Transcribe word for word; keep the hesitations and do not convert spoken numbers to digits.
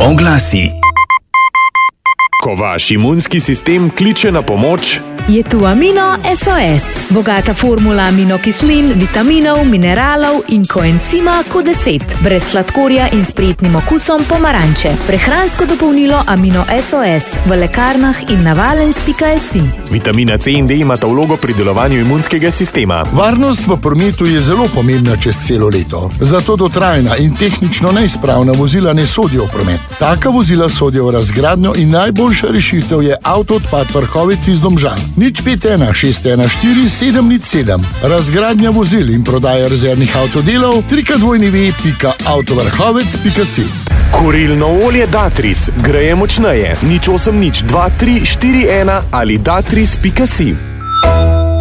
Oglasi. Ko vaš imunski sistem kliče na pomoč, je tu Amino S O S. Bogata formula aminokislin, vitaminov, mineralov in koencima Q deset. Brez sladkorja in s prijetnim okusom pomaranče. Prehransko dopolnilo Amino S O S v lekarnah in na valens pika si. Vitamina C in D imata vlogo pri delovanju imunskega sistema. Varnost v prometu je zelo pomembna čez celo leto. Zato dotrajna in tehnično neizpravna vozila ne sodijo v promet. Taka vozila sodijo v razgradnjo in najboljša rešitev je Avtoodpad Vrhovec iz Domžal. nič pet ena šest ena štiri sedem nič sedem. Razgradnja vozil in prodaja rezervnih avtodelov trikrat dvojni ve pika avtovrhovec pika si. Kurilno olje Datris greje močneje. nič osem nič dva tri štiri ena ali datris pika si.